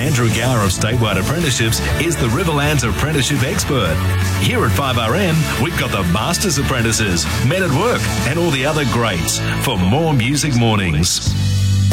Andrew Gower of Statewide Apprenticeships is the Riverlands apprenticeship expert. Here at 5RM, we've got the Masters Apprentices, Men at Work, and all the other greats for more Music Mornings.